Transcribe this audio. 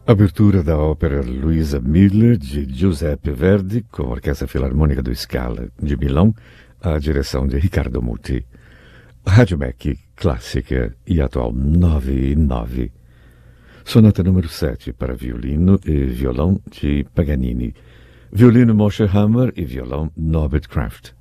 Abertura da ópera Luisa Miller, de Giuseppe Verdi, com a Orquestra Filarmônica do Scala, de Milão, a direção de Riccardo Muti. Rádio MEC, clássica e atual 9/9. Sonata número 7 para violino e violão de Paganini. Violino Moshe Hammer e violão Norbert Kraft.